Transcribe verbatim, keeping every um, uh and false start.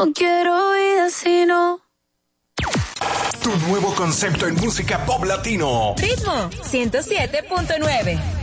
No quiero vida si no. Tu nuevo concepto en música pop latino. Ritmo ciento siete punto nueve.